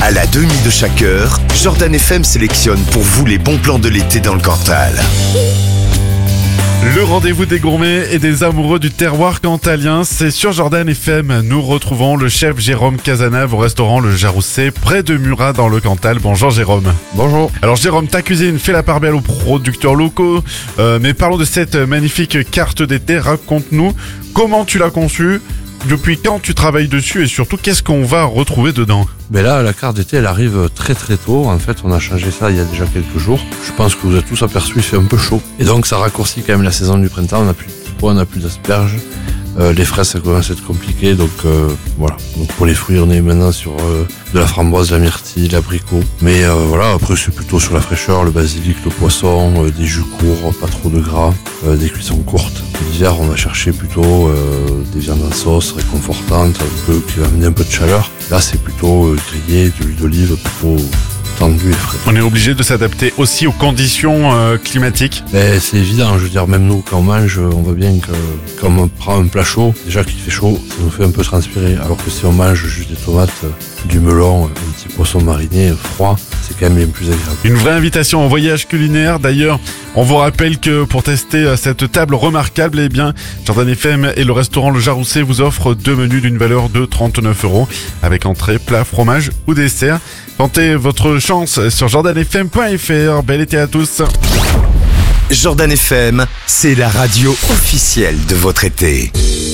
À la demi de chaque heure, Jordan FM sélectionne pour vous les bons plans de l'été dans le Cantal. Le rendez-vous des gourmets et des amoureux du terroir cantalien, c'est sur Jordan FM. Nous retrouvons le chef Jérôme Cazenave au restaurant Le Jarousset, près de Murat dans le Cantal. Bonjour Jérôme. Bonjour. Alors Jérôme, ta cuisine fait la part belle aux producteurs locaux, mais parlons de cette magnifique carte d'été. Raconte-nous comment tu l'as conçue, depuis quand tu travailles dessus et surtout qu'est-ce qu'on va retrouver dedans. Ben là, la carte d'été, elle arrive très très tôt. En fait, on a changé ça il y a déjà quelques jours. Je pense que vous avez tous aperçu, il fait un peu chaud. Et donc, ça raccourcit quand même la saison du printemps. On n'a plus de pois, on n'a plus d'asperges. Les fraises, ça commence à être compliqué. Donc, voilà. Donc, pour les fruits, on est maintenant sur de la framboise, la myrtille, l'abricot. Mais voilà, après, c'est plutôt sur la fraîcheur, le basilic, le poisson, des jus courts, pas trop de gras, des cuissons courtes. L'hiver, on va chercher plutôt des viandes en sauce réconfortantes, qui va amener un peu de chaleur. Là, c'est plutôt grillé, de l'huile d'olive, plutôt tendu et frais. On est obligé de s'adapter aussi aux conditions climatiques. Ben, c'est évident, je veux dire, même nous, quand on mange, on voit bien que quand on prend un plat chaud, déjà qu'il fait chaud, ça nous fait un peu transpirer. Alors que si on mange juste des tomates, du melon, un petit poisson mariné froid, c'est quand même bien plus agréable. Une vraie invitation au voyage culinaire. D'ailleurs, on vous rappelle que pour tester cette table remarquable, eh bien, Jordan FM et le restaurant Le Jarousset vous offrent 2 menus d'une valeur de 39 € avec entrée, plat, fromage ou dessert. Tentez votre chance sur jordanfm.fr. Bel été à tous. Jordan FM, c'est la radio officielle de votre été.